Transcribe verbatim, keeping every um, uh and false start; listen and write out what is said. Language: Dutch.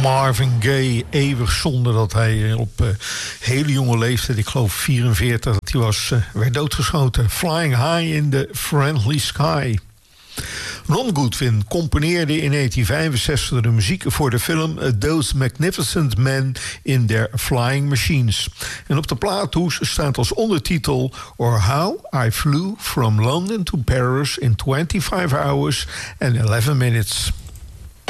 Marvin Gaye, eeuwig zonde dat hij op uh, hele jonge leeftijd, ik geloof vierenveertig, dat hij was, uh, werd doodgeschoten. Flying High in the Friendly Sky. Ron Goodwin componeerde in negentien vijfenzestig de muziek voor de film Those Magnificent Men in Their Flying Machines. En op de plaathoes staat als ondertitel Or How I Flew from London to Paris in twenty-five hours and eleven minutes.